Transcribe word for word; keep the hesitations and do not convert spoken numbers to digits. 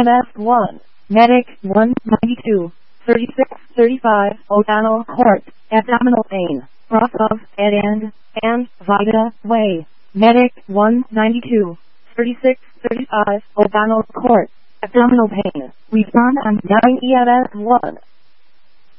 M S one, Medic one ninety-two, thirty-six thirty-five, O'Donnell Court, abdominal pain, cross of, dead end, and, Vida, Way. Medic one ninety-two, thirty-six thirty-five, O'Donnell Court, abdominal pain. Respond on nine E M S one.